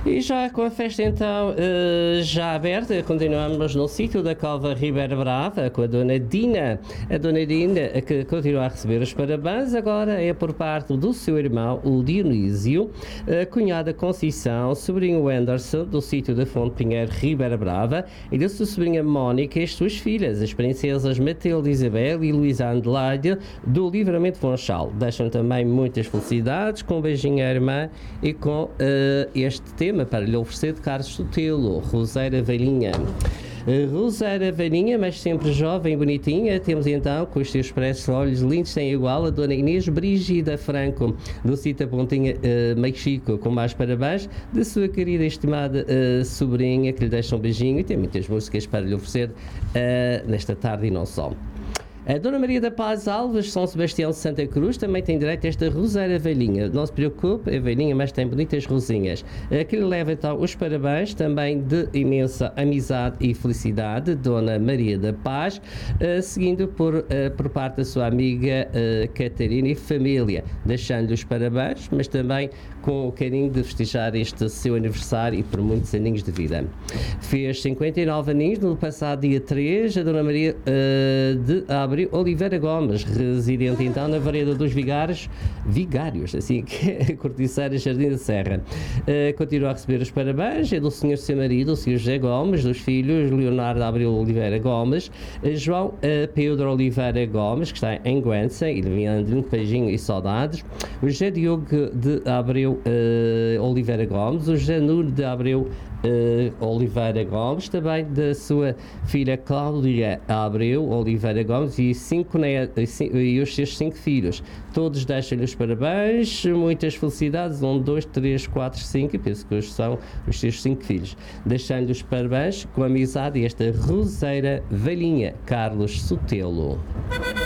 E já com a festa então já aberta, continuamos no sítio da Cova Ribeira Brava com a Dona Dina. A Dona Dina que continua a receber os parabéns, agora é por parte do seu irmão, o Dionísio, a cunhada Conceição, sobrinho Anderson, do sítio da Fonte Pinheiro Ribeira Brava, e da sua sobrinha Mónica e as suas filhas, as princesas Matilde Isabel e Luísa Adelaide, do Livramento Funchal. Deixam também muitas felicidades, com um beijinho à irmã e com este tema para lhe oferecer de Carlos Sotelo, Roseira Velhinha. Roseira Velhinha, mas sempre jovem e bonitinha, temos então, com os seus expressos olhos lindos sem igual, a Dona Inês Brígida Franco, do Cita Pontinha Mexico, com mais parabéns, de sua querida e estimada sobrinha, que lhe deixa um beijinho e tem muitas músicas para lhe oferecer nesta tarde e não só. A Dona Maria da Paz Alves, São Sebastião de Santa Cruz, também tem direito a esta Roseira Velhinha. Não se preocupe, é velhinha, mas tem bonitas rosinhas. Que lhe leva então os parabéns, também de imensa amizade e felicidade, Dona Maria da Paz, seguindo por parte da sua amiga Catarina e família, deixando-lhe os parabéns, mas também com o carinho de festejar este seu aniversário e por muitos aninhos de vida. Fez 59 aninhos no passado dia 3, a Dona Maria de Abreu Oliveira Gomes, residente então na Vareda dos Vigários, assim que é Corticeira Jardim da Serra. Continua a receber os parabéns, é do Sr. seu marido, o Sr. José Gomes, dos filhos Leonardo Abreu Oliveira Gomes, João Pedro Oliveira Gomes, que está em Guença, e enviando um beijinho e saudades, o José Diogo de Abreu Oliveira Gomes, o José Nuno de Abreu Oliveira Gomes, também da sua filha Cláudia Abreu Oliveira Gomes e os seus 5 filhos. Todos deixam-lhe os parabéns, muitas felicidades, 1, 2, 3, 4, 5, penso que hoje são os seus 5 filhos. Deixando-lhe os parabéns com amizade e esta Roseira Velhinha, Carlos Sotelo.